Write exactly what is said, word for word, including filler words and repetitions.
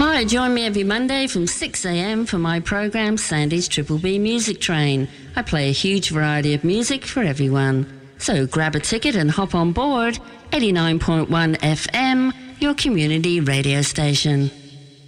Hi, join me every Monday from six a m for my program Sandy's Triple B Music Train. I play a huge variety of music for everyone. So grab a ticket and hop on board. eighty-nine point one F M, your community radio station.